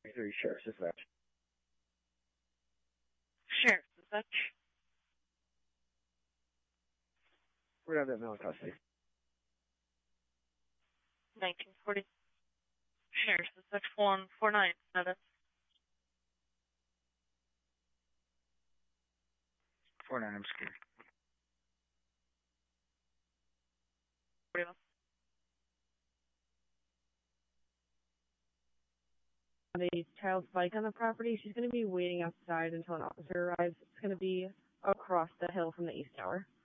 3 Sheriff's Dispatch. Sheriff's Dispatch. We're going to have that male in custody. 1940. Sheriff's Dispatch 149. Status. 49, I'm scared. 41. A child's bike on the property. She's going to be waiting outside until an officer arrives. It's going to be across the hill from the East Tower.